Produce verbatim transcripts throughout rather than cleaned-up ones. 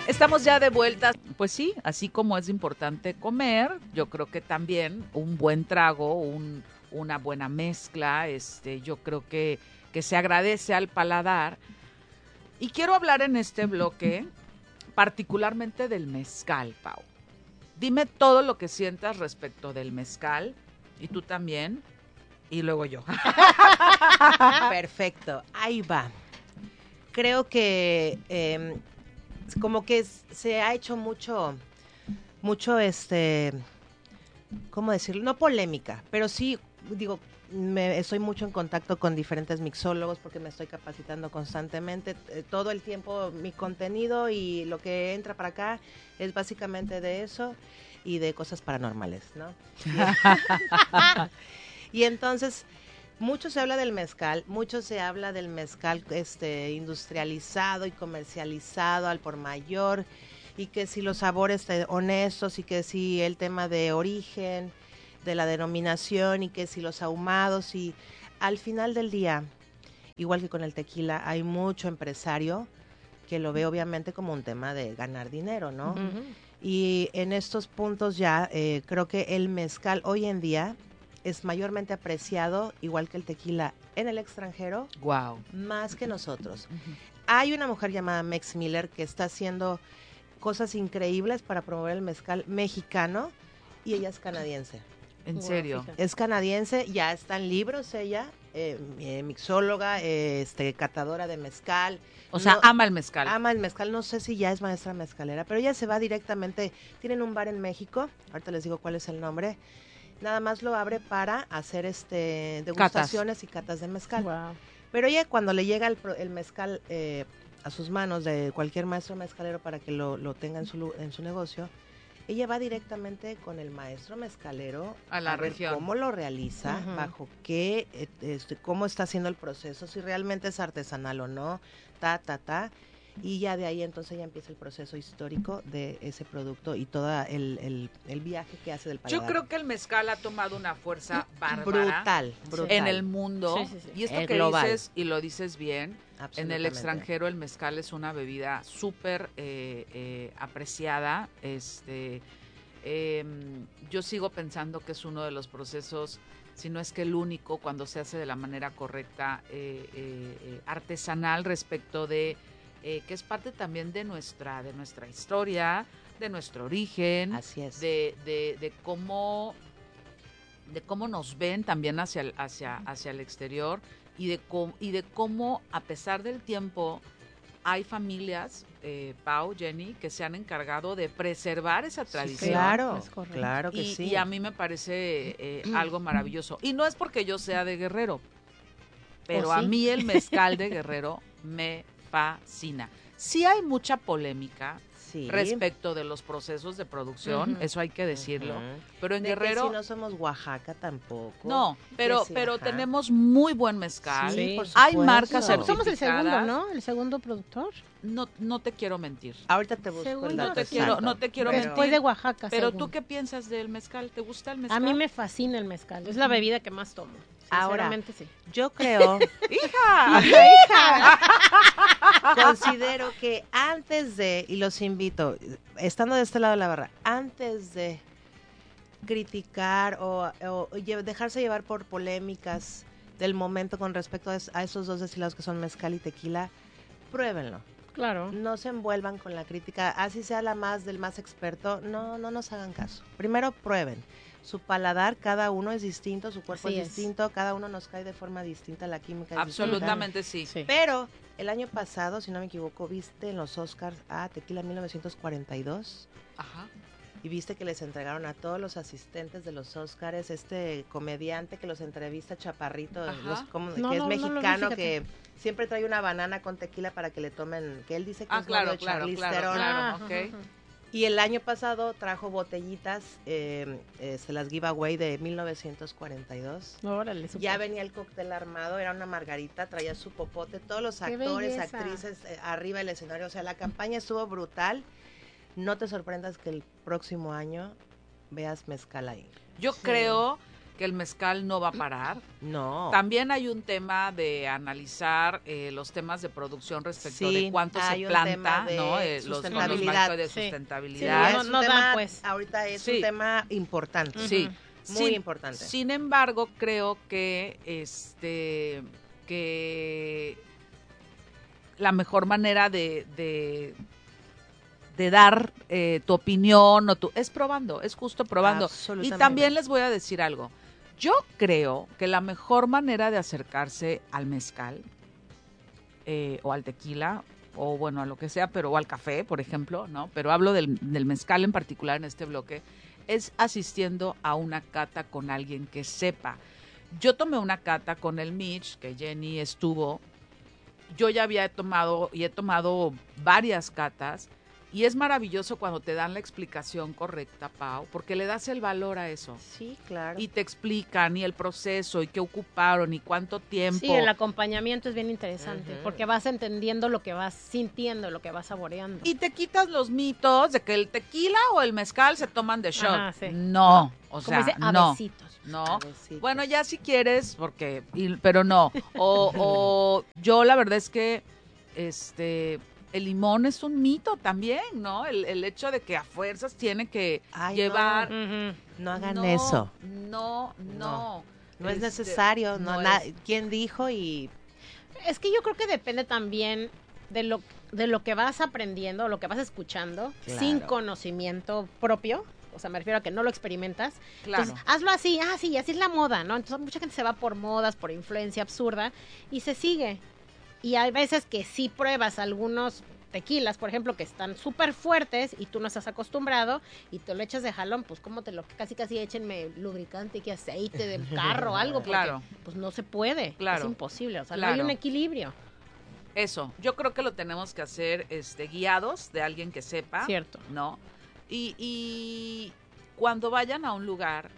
Estamos ya de vuelta. Pues sí, así como es importante comer, yo creo que también un buen trago, un, una buena mezcla, este, yo creo que, que se agradece al paladar. Y quiero hablar en este bloque particularmente del mezcal, Pau. Dime todo lo que sientas respecto del mezcal, y tú también, y luego yo. Perfecto, ahí va. Creo que eh, como que se ha hecho mucho, mucho este, ¿cómo decirlo? No polémica, pero sí, digo, me, estoy mucho en contacto con diferentes mixólogos porque me estoy capacitando constantemente. Eh, todo el tiempo mi contenido y lo que entra para acá es básicamente de eso y de cosas paranormales, ¿no? Y, y entonces, mucho se habla del mezcal, mucho se habla del mezcal este, industrializado y comercializado al por mayor, y que si los sabores eh, honestos, y que si el tema de origen, de la denominación, y que si los ahumados, y al final del día, igual que con el tequila, hay mucho empresario que lo ve obviamente como un tema de ganar dinero, ¿no? Uh-huh. Y en estos puntos ya eh, creo que el mezcal hoy en día es mayormente apreciado, igual que el tequila, en el extranjero, wow, más que nosotros. Uh-huh. Hay una mujer llamada Mex Miller que está haciendo cosas increíbles para promover el mezcal mexicano, y ella es canadiense. ¿En wow, serio? Fíjate. Es canadiense, ya están libros ella, eh, eh, mixóloga, eh, este, catadora de mezcal. O sea, no, ama el mezcal. Ama el mezcal, no sé si ya es maestra mezcalera, pero ella se va directamente, tienen un bar en México, ahorita les digo cuál es el nombre, nada más lo abre para hacer este degustaciones catas. y catas de mezcal. Wow. Pero ella cuando le llega el, el mezcal eh, a sus manos de cualquier maestro mezcalero para que lo, lo tenga en su, en su negocio, ella va directamente con el maestro mezcalero a la a ver región. Cómo lo realiza, uh-huh. bajo qué, este, cómo está haciendo el proceso, si realmente es artesanal o no, ta, ta, ta. Y ya de ahí entonces ya empieza el proceso histórico de ese producto y todo el, el, el viaje que hace del paladar. Yo creo que el mezcal ha tomado una fuerza bárbara. Brutal, brutal. En el mundo. Sí, sí, sí. Y esto el que global. dices, y lo dices bien, en el extranjero el mezcal es una bebida súper eh, eh, apreciada. Este, eh, yo sigo pensando que es uno de los procesos, si no es que el único, cuando se hace de la manera correcta, eh, eh, artesanal respecto de... Eh, que es parte también de nuestra de nuestra historia, de nuestro origen. Así es. De, de, de cómo de cómo nos ven también hacia el, hacia, hacia el exterior y de, com, y de cómo, a pesar del tiempo, hay familias, eh, Pau, Jenny, que se han encargado de preservar esa tradición. Sí, claro, claro que y, sí. Y a mí me parece eh, algo maravilloso. Y no es porque yo sea de Guerrero, pero ¿Oh, sí? a mí el mezcal de Guerrero me fascina. Sí hay mucha polémica sí. respecto de los procesos de producción, uh-huh. eso hay que decirlo, uh-huh. pero en de Guerrero... Que si no somos Oaxaca tampoco. No, pero sí, pero ajá. tenemos muy buen mezcal, sí, por hay marcas certificadas. Somos el segundo, ¿no? El segundo productor. No, no te quiero mentir. Ahorita te busco segundo, el dato no te quiero, no te quiero Después mentir. Después de Oaxaca. Pero segundo. ¿tú qué piensas del mezcal? ¿Te gusta el mezcal? A mí me fascina el mezcal, es la bebida que más tomo. Ahora, sí. yo creo... ¡Hija! ¡Hija! Considero que antes de, y los invito, estando de este lado de la barra, antes de criticar o, o dejarse llevar por polémicas del momento con respecto a, es, a esos dos destilados que son mezcal y tequila, pruébenlo. Claro. No se envuelvan con la crítica, así sea la más del más experto, no, no nos hagan caso. Primero prueben. Su paladar, cada uno es distinto, su cuerpo es, es distinto, cada uno nos cae de forma distinta, la química es absolutamente distinta. Sí. sí. Pero el año pasado, si no me equivoco, viste en los Oscars a Tequila mil novecientos cuarenta y dos. Ajá. Y viste que les entregaron a todos los asistentes de los Oscars, este comediante que los entrevista, Chaparrito, los, como, no, que es no, mexicano, no vi, que siempre trae una banana con tequila para que le tomen, que él dice que ah, es claro, de claro, Charlize claro, Theron. claro, ah, okay. ajá, ajá. Y el año pasado trajo botellitas, eh, eh, se las giveaway de mil novecientos cuarenta y dos. Órale, super. Ya venía el cóctel armado, era una margarita, traía su popote, todos los actores, actrices eh, arriba del escenario. O sea, la campaña estuvo brutal. No te sorprendas que el próximo año veas mezcal ahí. Yo sí. creo que el mezcal no va a parar. No. También hay un tema de analizar eh, los temas de producción respecto Sí, de cuánto hay se un planta, tema de ¿no? Eh, los, los sustentabilidad. marcos de Sí. sustentabilidad. Sí, es un no da, tema, pues. ahorita es Sí. un tema importante. Sí. Muy Sin- importante. Sin embargo, creo que este que la mejor manera de, de, de dar eh, tu opinión o tu, es probando, es justo probando. Y Absolutamente. también les voy a decir algo. Yo creo que la mejor manera de acercarse al mezcal eh, o al tequila o bueno, a lo que sea, pero o al café, por ejemplo, ¿no? Pero hablo del, del mezcal en particular en este bloque, es asistiendo a una cata con alguien que sepa. Yo tomé una cata con el Mitch, que Jenny estuvo. Yo ya había tomado y he tomado varias catas y es maravilloso cuando te dan la explicación correcta, Pau, porque le das el valor a eso. Sí, claro. Y te explican y el proceso y qué ocuparon y cuánto tiempo. Sí, el acompañamiento es bien interesante, Ujú. porque vas entendiendo lo que vas sintiendo, lo que vas saboreando. Y te quitas los mitos de que el tequila o el mezcal se toman de shot. Ajá, sí. No, o Como sea, dice, a no. besitos. No, A besitos. bueno, ya si quieres, porque, y- pero no. O, o yo la verdad es que, este, el limón es un mito también, ¿no? El, el hecho de que a fuerzas tiene que Ay, llevar. Ujú. No hagan No, eso. No, no. No es Este, necesario. No, no na- es- ¿Quién dijo? Y Es que yo creo que depende también de lo, de lo que vas aprendiendo, lo que vas escuchando, Claro. sin conocimiento propio. O sea, me refiero a que no lo experimentas. Claro. Entonces, hazlo así, ah, sí, así es la moda, ¿no? Entonces, mucha gente se va por modas, por influencia absurda y se sigue. Y hay veces que sí pruebas algunos tequilas, por ejemplo, que están súper fuertes y tú no estás acostumbrado y te lo echas de jalón, pues como te lo casi casi échenme lubricante, que aceite de carro o algo, porque Claro. pues no se puede, Claro. es imposible, o sea, no Claro. hay un equilibrio. Eso, yo creo que lo tenemos que hacer este, guiados de alguien que sepa. Cierto. ¿No? Y, y cuando vayan a un lugar,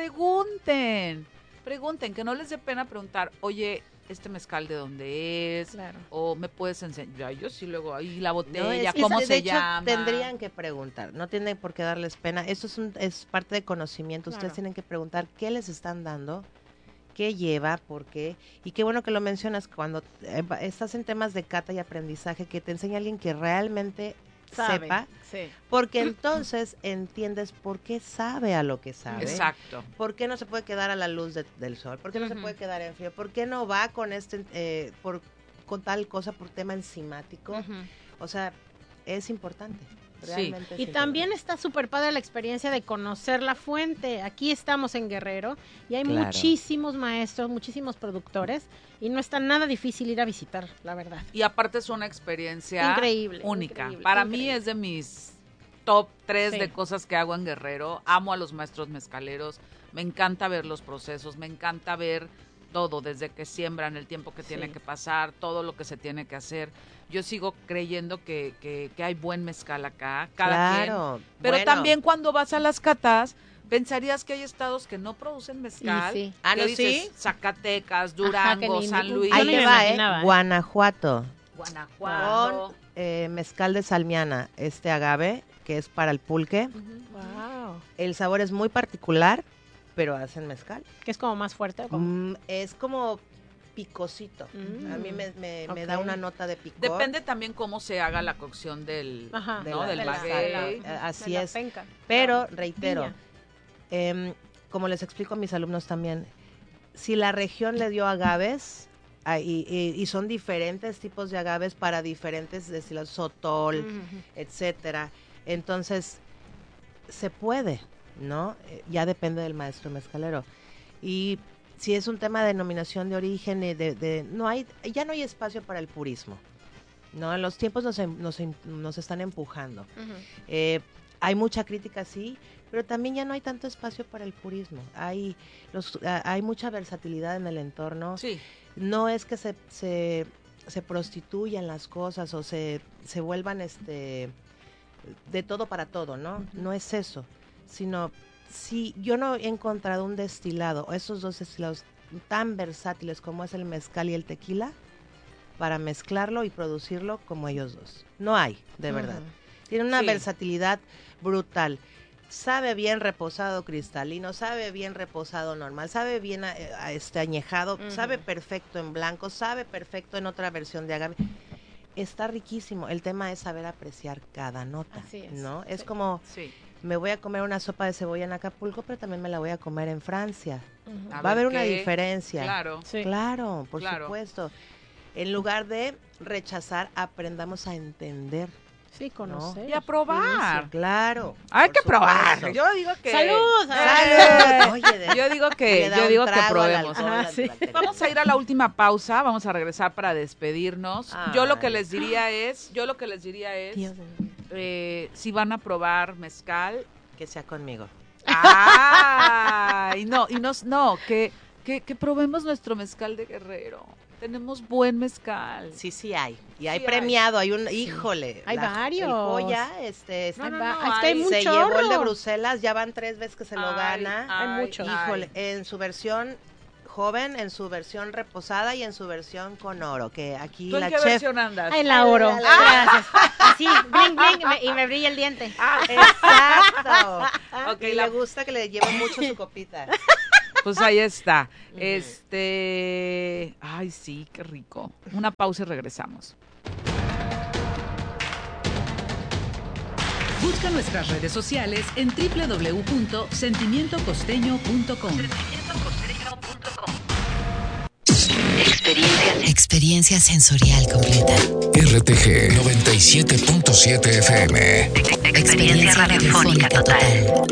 pregunten, pregunten, que no les dé pena preguntar, oye, ¿este mezcal de dónde es? Claro. O me puedes enseñar, yo sí luego, ahí la no, botella, es que ¿cómo de se hecho, llama? tendrían que preguntar. No tienen por qué darles pena. Eso es, un, es parte de conocimiento. Claro. Ustedes tienen que preguntar qué les están dando, qué lleva, por qué. Y qué bueno que lo mencionas cuando eh, estás en temas de cata y aprendizaje, que te enseña alguien que realmente Sabe, sepa, sí. porque entonces entiendes por qué sabe a lo que sabe. Exacto. ¿Por qué no se puede quedar a la luz de- del sol? ¿Por qué no se Ujú. puede quedar en frío? ¿Por qué no va con este, eh, por, con tal cosa por tema enzimático? Ujú. O sea, es importante. Sí. Realmente es Y también importante. está súper padre la experiencia de conocer la fuente. Aquí estamos en Guerrero y hay Claro. muchísimos maestros, muchísimos productores y no está nada difícil ir a visitar, la verdad. Y aparte es una experiencia Increíble, única. increíble, Para mí increíble. es de mis top tres Sí. de cosas que hago en Guerrero. Amo a los maestros mezcaleros. Me encanta ver los procesos. Me encanta ver todo, desde que siembran, el tiempo que tiene Sí. que pasar, todo lo que se tiene que hacer. Yo sigo creyendo que, que, que hay buen mezcal acá, cada quien. Claro. Pero bueno. también cuando vas a las catas, pensarías que hay estados que no producen mezcal. Y sí. Ah, que ¿no, dices sí? Zacatecas, Ajá, Durango, que ni- San Luis, yo Ahí no te me va, ¿eh? imaginaba, ¿eh? Guanajuato. Guanajuato. Con eh, mezcal de salmiana, este agave, que es para el pulque. Wow. El sabor es muy particular, pero hacen mezcal. Que es como más fuerte. ¿o cómo? Mm, es como picosito. Mm. A mí me, me- me Ok. da una nota de picor. Depende también cómo se haga la cocción del, Ajá. de ¿no? la- del de la- baguette. de la- de la- así de la es. penca. Pero, Claro. reitero, Piña. em, como les explico a mis alumnos también, si la región le dio agaves, ah, y, y- y son diferentes tipos de agaves para diferentes destilados, sotol, Ujú. etcétera, entonces se puede, ¿no? Eh, Ya depende del maestro mezcalero. Y si es un tema de denominación de origen, y de, de- no hay, ya no hay espacio para el purismo, ¿no? Los tiempos nos, em- nos, em- nos están empujando. Ujú. Eh, hay mucha crítica, sí, pero también ya no hay tanto espacio para el purismo. Hay, los, a- hay mucha versatilidad en el entorno. Sí, No es que se, se, se prostituyan las cosas o se, se vuelvan este de todo para todo, ¿no? No es eso, sino si yo no he encontrado un destilado, o esos dos destilados tan versátiles como es el mezcal y el tequila, para mezclarlo y producirlo como ellos dos. No hay, de verdad. Ujú. Tiene una Sí. versatilidad brutal. sabe bien reposado cristalino, sabe bien reposado normal, sabe bien eh, este añejado, uh-huh. sabe perfecto en blanco, sabe perfecto en otra versión de agave. Está riquísimo. El tema es saber apreciar cada nota, Así es. ¿no? Es sí. como... Sí. Me voy a comer una sopa de cebolla en Acapulco, pero también me la voy a comer en Francia. Uh-huh. Va a, a haber qué. una diferencia. Claro. Sí. Claro, por claro. supuesto. En lugar de rechazar, aprendamos a entender. Sí, conocer. ¿No? Y a probar. Sí, claro. Hay que supuesto. probar. Yo digo que... ¡Salud! ¡Salud! Oye, de... Yo digo que, yo digo que probemos. Ajá, sí. Vamos a ir a la última pausa, vamos a regresar para despedirnos. Ay. Yo lo que les diría es, yo lo que les diría es... Eh, si van a probar mezcal, que sea conmigo. Ay, no, y no, no, que, que, que probemos nuestro mezcal de Guerrero. Tenemos buen mezcal. Sí, sí hay. Y hay sí premiado, hay, hay un, híjole. Sí. Hay la, varios. El Joya, este, no, no, va, no, es que hay se mucho llevó el de Bruselas, ya van tres veces que se lo ay, gana. Ay, hay mucho. Híjole, ay. En su versión joven, en su versión reposada y en su versión con oro, que aquí ¿Tú la en qué chef... versión andas? En la oro. Ah. Gracias. Sí, bling, bling, me, y me brilla el diente. Ah, exacto. Okay, y la... le gusta que le lleve mucho su copita. Pues ahí está. Este, ay, sí, qué rico. Una pausa y regresamos. Busca nuestras redes sociales en doble u doble u doble u punto sentimiento costeño punto com. Experiencia, experiencia sensorial completa. R T G noventa y siete punto siete F M. Experiencia, experiencia radiofónica total.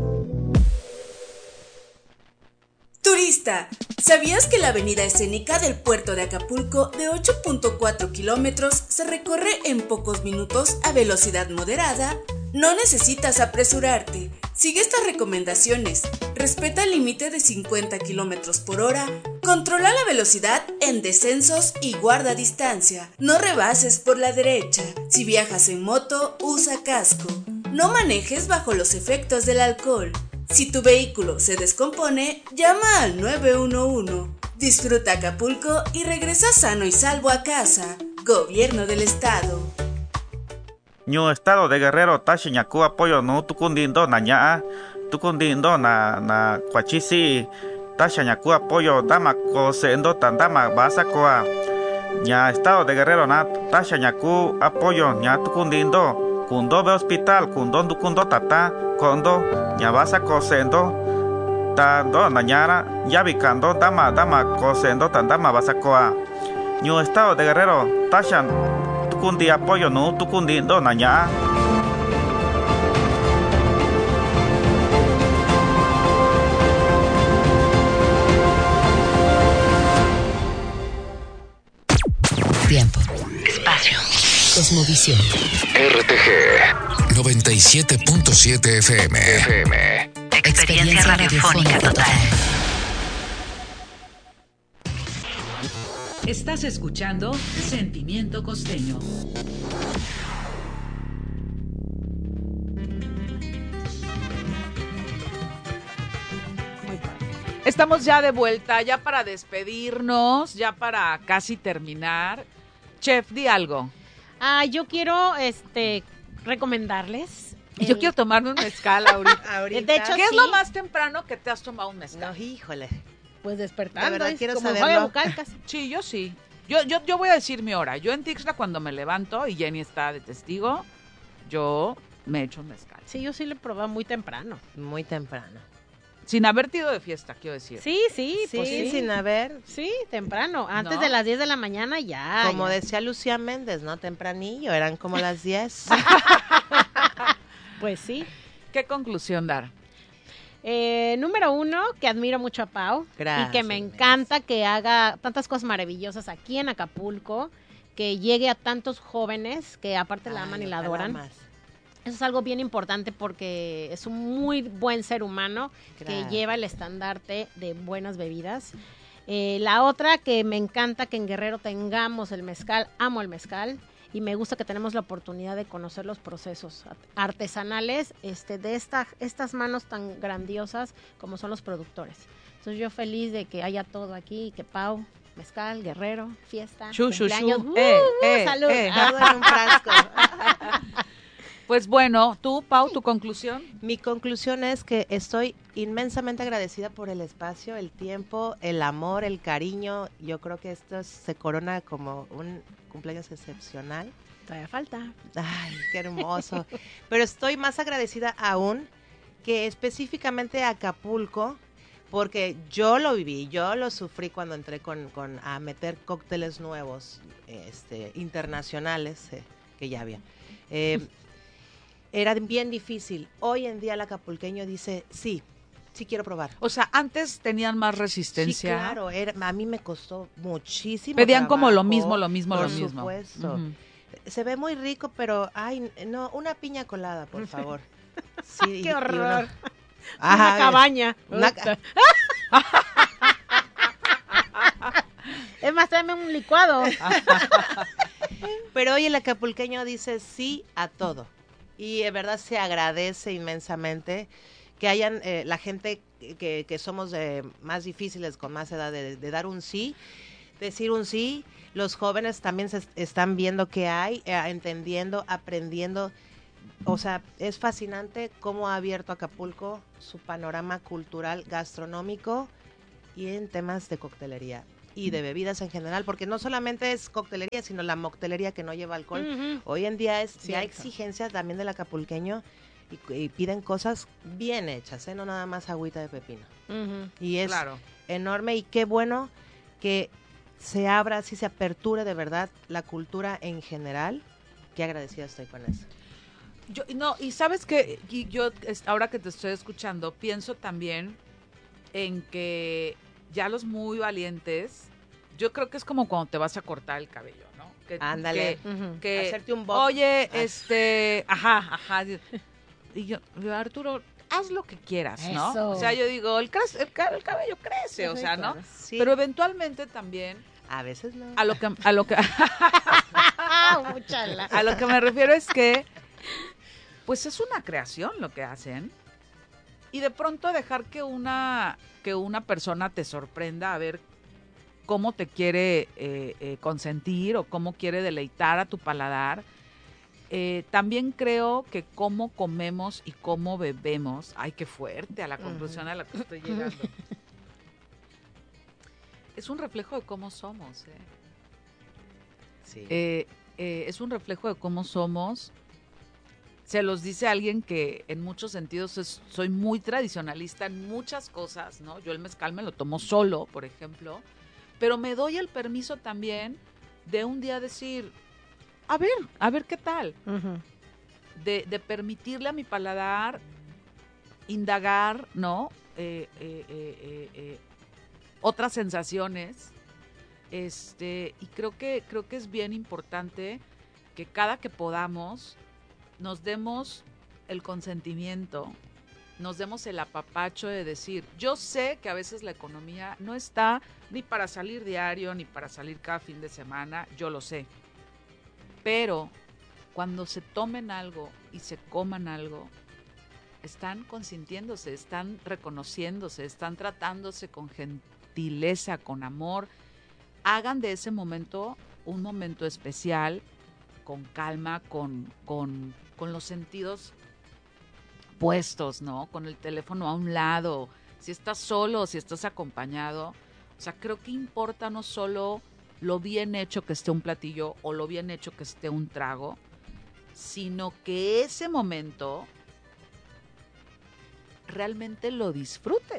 Turista, ¿sabías que la avenida escénica del puerto de Acapulco de ocho punto cuatro kilómetros se recorre en pocos minutos a velocidad moderada? No necesitas apresurarte. Sigue estas recomendaciones. Respeta el límite de cincuenta kilómetros por hora. Controla la velocidad en descensos y guarda distancia. No rebases por la derecha. Si viajas en moto, usa casco. No manejes bajo los efectos del alcohol. Si tu vehículo se descompone, llama al nueve uno uno. Disfruta Acapulco y regresa sano y salvo a casa. Gobierno del Estado. Ñu Estado de Guerrero tashi ñaku apoyo no tukundindo na ñaa tukundindo na na kwachisi tasha ñaku apoyo dama ko sendo tandama basa koa ña Estado de Guerrero na tasha ñaku apoyo ña tukundindo kundo be hospital kundo tukundo tata kondo ña basa ko sendo tando na ñara yabikando dama dama ko sendo tandama basa koa Ñu Estado de Guerrero tasha tukundi apoyo no tukundindo na ñaa. Tiempo. Espacio. Cosmovisión. R T G noventa y siete punto siete F M. F M. Experiencia radiofónica total. Estás escuchando Sentimiento Costeño. Estamos ya de vuelta, ya para despedirnos, ya para casi terminar. Chef, di algo. Ah, yo quiero este recomendarles. El... Yo quiero tomarme un mezcal ahorita. ahorita. De hecho, ¿Qué sí. es lo más temprano que te has tomado un mezcal? No, híjole. Pues despertando. De verdad es quiero como saberlo. bucal casi. Sí, yo sí. Yo, yo, yo voy a decir mi hora. Yo en Tixla cuando me levanto, y Jenny está de testigo, yo me echo un mezcal. Sí, yo sí lo probé muy temprano. Muy temprano. Sin haber ido de fiesta, quiero decir. Sí, sí, Sí, pues sí. sin haber... Sí, temprano. Antes ¿No? de las diez de la mañana ya. Como ya. decía Lucía Méndez, ¿no? Tempranillo, eran como las diez. Pues sí. ¿Qué conclusión dar? Eh, número uno, que admiro mucho a Pau. Gracias, y que me encanta que haga tantas cosas maravillosas aquí en Acapulco, que llegue a tantos jóvenes que aparte la aman Ay, y la ojalá adoran. más. Eso es algo bien importante porque es un muy buen ser humano Gracias. que lleva el estandarte de buenas bebidas. Eh, la otra, que me encanta que en Guerrero tengamos el mezcal. Amo el mezcal. Y me gusta que tenemos la oportunidad de conocer los procesos artesanales este, de esta, estas manos tan grandiosas como son los productores. Entonces yo feliz de que haya todo aquí, que Pau, mezcal, Guerrero, fiesta, Chu, chu, cumpleaños. chu. ¡Uh, Eh, uh, eh, salud! eh. Todo en un frasco. Pues Pues bueno, tú, Pau, tu conclusión. Mi conclusión es que estoy inmensamente agradecida por el espacio, el tiempo, el amor, el cariño. Yo creo que esto se corona como un cumpleaños excepcional. Todavía falta. Ay, qué hermoso. Pero estoy más agradecida aún que específicamente a Acapulco, porque yo lo viví, yo lo sufrí cuando entré con, con a meter cócteles nuevos, este, internacionales, eh, que ya había. Eh, era bien difícil. Hoy en día el acapulqueño dice, sí, sí quiero probar. O sea, antes tenían más resistencia. Sí, claro, era, a mí me costó muchísimo Pedían trabajo, como lo mismo, lo mismo, por lo mismo. Por supuesto. Uh-huh. Se ve muy rico, pero, ay, no, una piña colada, por favor. Sí, ¡Qué horror! Una, Ajá, una cabaña. Una, es más, tráeme un licuado. Pero hoy el acapulqueño dice sí a todo. Y de verdad se agradece inmensamente que hayan eh, la gente que, que somos eh, más difíciles, con más edad, de, de dar un sí, decir un sí. Los jóvenes también se están viendo qué hay, eh, entendiendo, aprendiendo. O sea, es fascinante cómo ha abierto Acapulco su panorama cultural, gastronómico y en temas de coctelería y de bebidas en general, porque no solamente es coctelería, sino la moctelería que no lleva alcohol. Uh-huh. Hoy en día es Cierto. ya exigencias también del acapulqueño y, y piden cosas bien hechas, ¿eh? No nada más agüita de pepino. Uh-huh. Y es claro. enorme y qué bueno que se abra, así se aperture de verdad la cultura en general. Qué agradecida estoy con eso. Yo, no, y sabes que yo ahora que te estoy escuchando, pienso también en que ya los muy valientes, yo creo que es como cuando te vas a cortar el cabello, ¿no? Que, Ándale, que, uh-huh. que hacerte un bob. Oye, ah. este, ajá, ajá. Y yo, Arturo, haz lo que quieras, ¿no? Eso. O sea, yo digo, el, el, el cabello crece, o sea, ¿no? Sí. Pero eventualmente también. A veces no. A lo que, a lo que, a lo que me refiero es que, pues es una creación lo que hacen. Y de pronto dejar que una, que una persona te sorprenda a ver cómo te quiere eh, eh, consentir o cómo quiere deleitar a tu paladar. Eh, también creo que cómo comemos y cómo bebemos, ay, qué fuerte a la conclusión uh-huh. a la que estoy llegando. Es un reflejo de cómo somos. ¿eh? Sí. Eh, eh, es un reflejo de cómo somos. Se los dice alguien que en muchos sentidos es, soy muy tradicionalista en muchas cosas, ¿no? Yo el mezcal me lo tomo solo, por ejemplo, pero me doy el permiso también de un día decir, a ver, a ver qué tal. Uh-huh. De, de permitirle a mi paladar indagar, ¿no? Eh, eh, eh, eh, eh, otras sensaciones. Este, y creo que, creo que es bien importante que cada que podamos nos demos el consentimiento, nos demos el apapacho de decir, yo sé que a veces la economía no está ni para salir diario, ni para salir cada fin de semana, yo lo sé. Pero cuando se tomen algo y se coman algo, están consintiéndose, están reconociéndose, están tratándose con gentileza, con amor. Hagan de ese momento un momento especial, con calma, con, con, con los sentidos puestos, ¿no? Con el teléfono a un lado, si estás solo, si estás acompañado. O sea, creo que importa no solo lo bien hecho que esté un platillo o lo bien hecho que esté un trago, sino que ese momento realmente lo disfrutes.